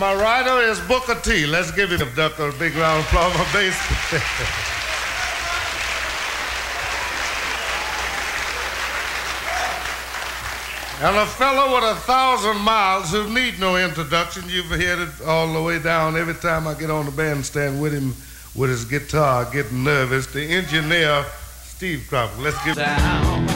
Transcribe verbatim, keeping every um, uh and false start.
my rider is Booker T. Let's give him a duck a big round of applause on bass. And a fellow with a thousand miles who need no introduction. You've heard it all the way down. Every time I get on the bandstand with him, with his guitar, getting nervous. The engineer, Steve Cropper. Let's give him.